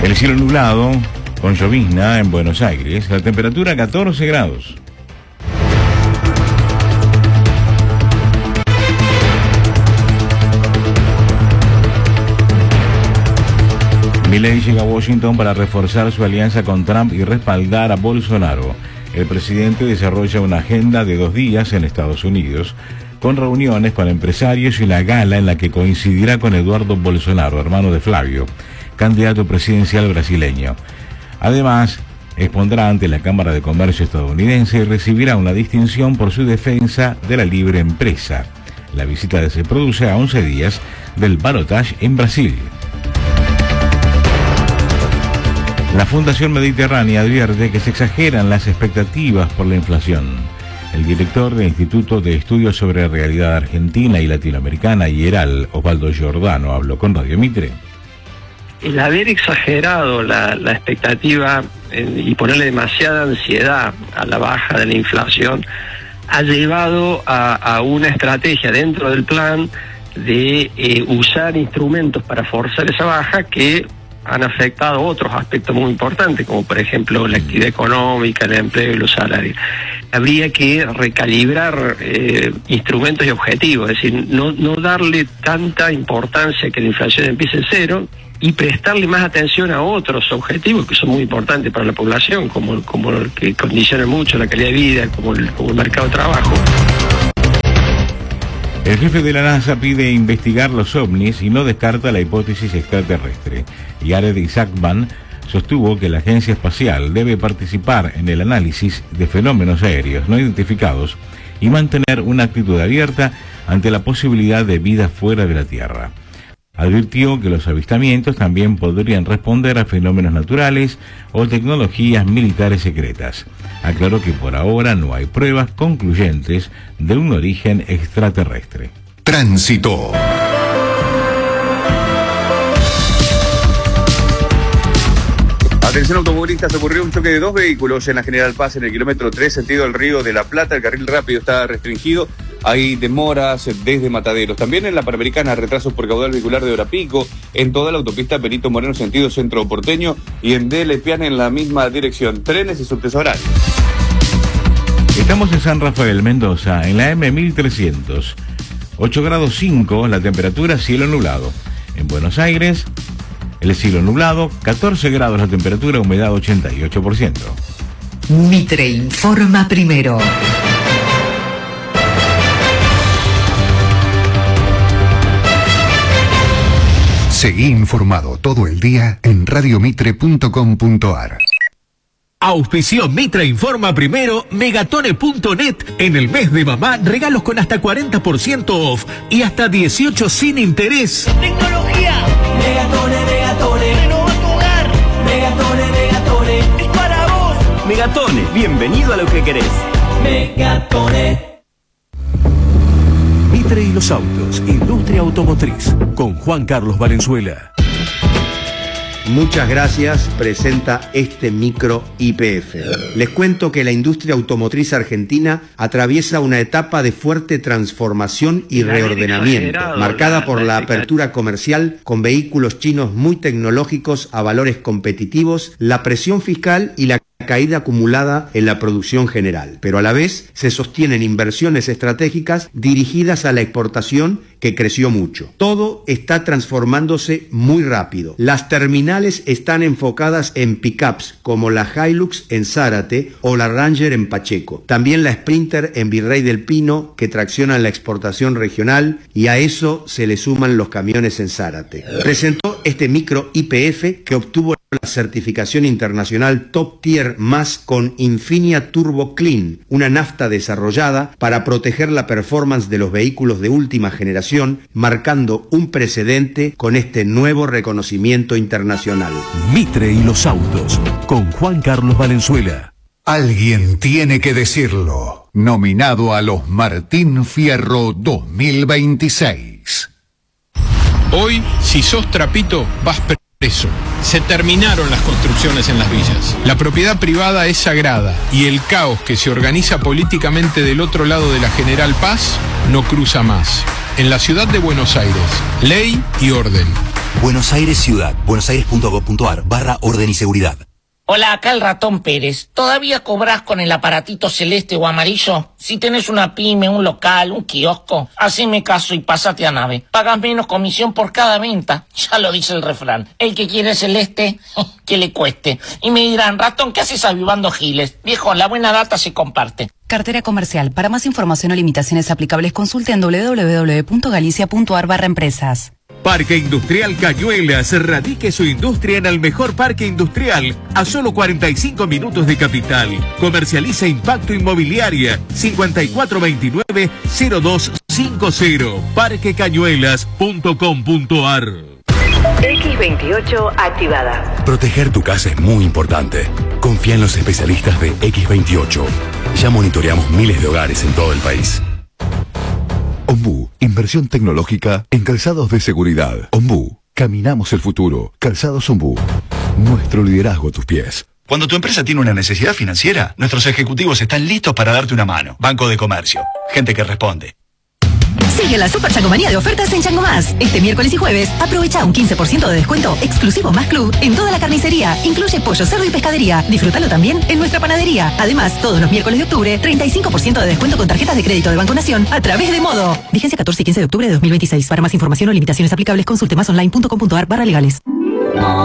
El cielo nublado, con llovizna en Buenos Aires, la temperatura 14 grados. Milei llega a Washington para reforzar su alianza con Trump y respaldar a Bolsonaro. El presidente desarrolla una agenda de 2 días en Estados Unidos, con reuniones con empresarios y una gala en la que coincidirá con Eduardo Bolsonaro, hermano de Flavio, candidato presidencial brasileño. Además, expondrá ante la Cámara de Comercio estadounidense y recibirá una distinción por su defensa de la libre empresa. La visita se produce a 11 días del balotaje en Brasil. La Fundación Mediterránea advierte que se exageran las expectativas por la inflación. El director del Instituto de Estudios sobre Realidad Argentina y Latinoamericana, IERAL, Osvaldo Giordano, habló con Radio Mitre. El haber exagerado la expectativa y ponerle demasiada ansiedad a la baja de la inflación ha llevado a una estrategia dentro del plan de usar instrumentos para forzar esa baja que han afectado otros aspectos muy importantes, como por ejemplo la actividad económica, el empleo y los salarios. Habría que recalibrar instrumentos y objetivos, es decir, no darle tanta importancia a que la inflación empiece en cero y prestarle más atención a otros objetivos que son muy importantes para la población, como el que condicionan mucho la calidad de vida, como el mercado de trabajo. El jefe de la NASA pide investigar los ovnis y no descarta la hipótesis extraterrestre. Jared Isaacman sostuvo que la agencia espacial debe participar en el análisis de fenómenos aéreos no identificados y mantener una actitud abierta ante la posibilidad de vida fuera de la Tierra. Advirtió que los avistamientos también podrían responder a fenómenos naturales o tecnologías militares secretas. Aclaró que por ahora no hay pruebas concluyentes de un origen extraterrestre. Tránsito. Atención automovilistas, ocurrió un choque de 2 vehículos en la General Paz en el kilómetro 3, sentido del Río de la Plata. El carril rápido está restringido, hay demoras desde Mataderos. También en la Panamericana, retrasos por caudal vehicular de hora pico, en toda la autopista Benito Moreno, sentido centro porteño, y en Delepian en la misma dirección. Trenes y subtes horarios. Estamos en San Rafael, Mendoza, en la M1300. 8 grados 5, la temperatura, cielo nublado. En Buenos Aires, el cielo nublado, 14 grados la temperatura, humedad 88%. Mitre informa primero. Seguí informado todo el día en radiomitre.com.ar. Auspició Mitre Informa Primero, Megatone.net. En el mes de mamá, regalos con hasta 40% off y hasta 18 sin interés. Tecnología. Megatone. Renova tu hogar. Megatone. Es para vos. Megatone, bienvenido a lo que querés. Megatone. Mitre y los autos, industria automotriz, con Juan Carlos Valenzuela. Muchas gracias, presenta este micro YPF. Les cuento que la industria automotriz argentina atraviesa una etapa de fuerte transformación y reordenamiento, marcada por la apertura comercial con vehículos chinos muy tecnológicos a valores competitivos, la presión fiscal y la caída acumulada en la producción general, pero a la vez se sostienen inversiones estratégicas dirigidas a la exportación que creció mucho. Todo está transformándose muy rápido. Las terminales están enfocadas en pickups como la Hilux en Zárate o la Ranger en Pacheco. También la Sprinter en Virrey del Pino que traccionan la exportación regional y a eso se le suman los camiones en Zárate. Presentó este micro YPF que obtuvo la certificación internacional Top Tier más con Infinia Turbo Clean, una nafta desarrollada para proteger la performance de los vehículos de última generación, marcando un precedente con este nuevo reconocimiento internacional. Mitre y los autos, con Juan Carlos Valenzuela. Alguien tiene que decirlo. Nominado a los Martín Fierro 2026. Hoy, si sos trapito, vas preso. Se terminaron las construcciones en las villas. La propiedad privada es sagrada y el caos que se organiza políticamente del otro lado de la General Paz no cruza más. en la ciudad de Buenos Aires. Ley y orden. Buenos Aires Ciudad. buenosaires.gov.ar/orden y seguridad. Hola, acá el Ratón Pérez. ¿Todavía cobrás con el aparatito celeste o amarillo? Si tenés una pyme, un local, un kiosco, haceme caso y pásate a Nave. Pagas menos comisión por cada venta. Ya lo dice el refrán. El que quiere celeste, que le cueste. Y me dirán, Ratón, ¿qué haces avivando giles? Viejo, la buena data se comparte. Cartera comercial. Para más información o limitaciones aplicables, consulte en www.galicia.ar/empresas. Parque Industrial Cañuelas. Radique su industria en el mejor parque industrial a solo 45 minutos de Capital. Comercializa Impacto Inmobiliaria 5429-0250. parquecañuelas.com.ar. X28 activada. Proteger tu casa es muy importante. Confía en los especialistas de X28. Ya monitoreamos miles de hogares en todo el país. Ombú, inversión tecnológica en calzados de seguridad. Ombú, caminamos el futuro. Calzados Ombú, nuestro liderazgo a tus pies. Cuando tu empresa tiene una necesidad financiera, nuestros ejecutivos están listos para darte una mano. Banco de Comercio, gente que responde. Sigue la Super Changomanía de ofertas en Chango Más. Este miércoles y jueves, aprovecha un 15% de descuento exclusivo Más Club en toda la carnicería. Incluye pollo, cerdo y pescadería. Disfrútalo también en nuestra panadería. Además, todos los miércoles de octubre, 35% de descuento con tarjetas de crédito de Banco Nación a través de Modo. Vigencia 14 y 15 de octubre de 2026. Para más información o limitaciones aplicables, consulte masonline.com.ar/legales.